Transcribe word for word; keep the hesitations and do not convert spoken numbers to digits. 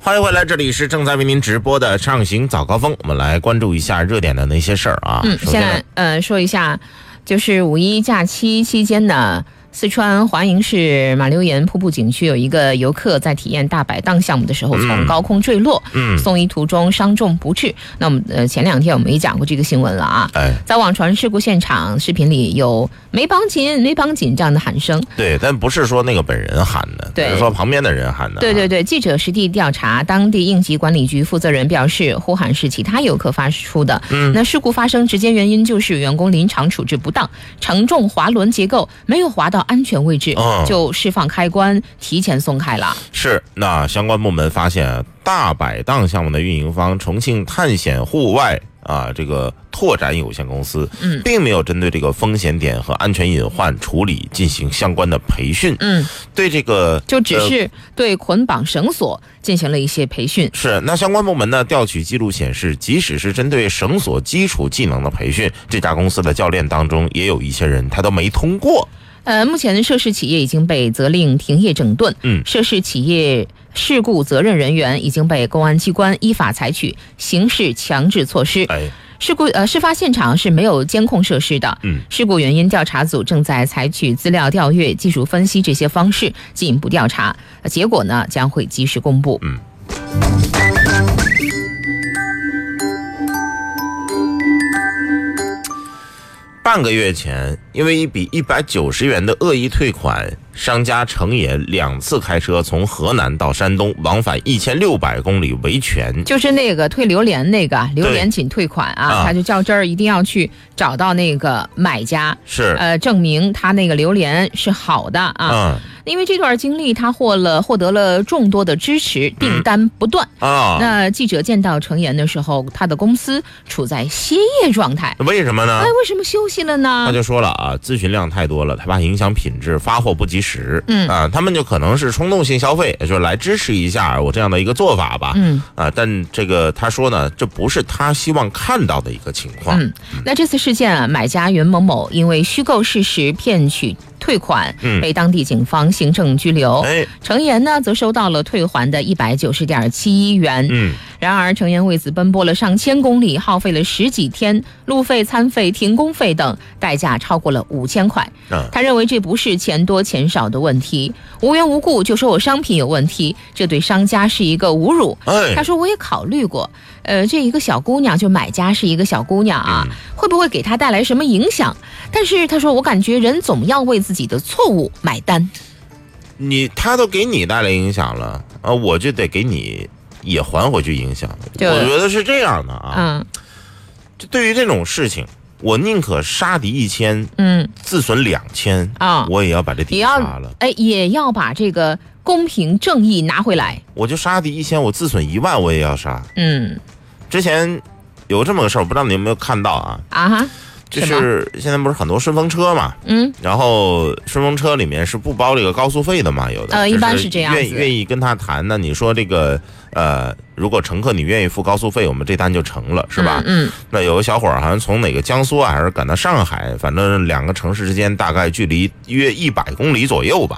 欢迎回来，这里是正在为您直播的畅行早高峰，我们来关注一下热点的那些事儿啊。 嗯，先来呃说一下，就是五一假期期间呢，四川华阴市马六岩瀑布景区有一个游客在体验大摆荡项目的时候从高空坠落，嗯，送医途中伤重不治。那我们呃前两天我们也讲过这个新闻了啊，哎，在网传事故现场视频里有没绑紧没绑紧这样的喊声， 对，但不是说那个本人喊的，对，是说旁边的人喊的。 对对对，记者实地调查，当地应急管理局负责人表示，呼喊是其他游客发出的。嗯，那事故发生直接原因就是员工临场处置不当，承重滑轮结构没有滑到安全位置，嗯，就释放开关，提前松开了。 是，那相关部门发现，大摆荡项目的运营方重庆探险户外啊，这个拓展有限公司，嗯，并没有针对这个风险点和安全隐患处理进行相关的培训，嗯，对这个就只是对捆绑绳索进行了一些培训。 是，那相关部门呢调取记录显示，即使是针对绳索基础技能的培训，这家公司的教练当中也有一些人他都没通过。 呃，目前涉事企业已经被责令停业整顿，嗯，涉事企业事故责任人员已经被公安机关依法采取刑事强制措施。哎，事故呃，事发现场是没有监控设施的，嗯，事故原因调查组正在采取资料调阅、技术分析这些方式进一步调查，结果呢将会及时公布。嗯。 半个月前，因为一笔一百九十元的恶意退款，商家程岩两次开车从河南到山东，往返一千六百公里维权。 就是那个退榴莲那个榴莲仅退款啊，他就较真儿，一定要去找到那个买家，是呃证明他那个榴莲是好的啊。嗯，因为这段经历，他获了获得了众多的支持，订单不断、嗯、啊。那记者见到程岩的时候，他的公司处在歇业状态， 为什么呢？ 哎，为什么休息了呢？ 他就说了啊，咨询量太多了，他怕影响品质，发货不及时。嗯啊，他们就可能是冲动性消费，就是来支持一下我这样的一个做法吧。嗯啊，但这个他说呢，这不是他希望看到的一个情况。 嗯，那这次事件啊，买家袁某某因为虚构事实骗取退款，被当地警方行政拘留。哎，程岩呢则收到了退还的一百九十点七一元。嗯，然而程岩为此奔波了上千公里，耗费了十几天，路费、餐费、停工费等，代价超过了五千块。嗯，他认为这不是钱多钱少的问题，无缘无故就说我商品有问题，这对商家是一个侮辱。哎，他说我也考虑过，呃，这一个小姑娘，就买家是一个小姑娘啊，嗯、会不会给她带来什么影响？但是他说，我感觉人总要为自己的错误买单。 你他都给你带来影响了啊，我就得给你也还回去影响。我觉得是这样的啊。嗯，就对于这种事情，我宁可杀敌一千，嗯，自损两千啊，我也要把这敌杀了。 哎，也要把这个公平正义拿回来。 我就杀敌一千，我自损一万，我也要杀。嗯，之前有这么个事儿，我不知道你有没有看到啊？啊哈。就是现在不是很多顺风车嘛，嗯，然后顺风车里面是不包这个高速费的嘛，有的呃，一般是这样子， 愿愿意跟他谈呢，你说这个呃，如果乘客你愿意付高速费，我们这单就成了，是吧？嗯，嗯那有个小伙儿好像从哪个江苏啊，还是赶到上海，反正两个城市之间大概距离约一百公里左右吧。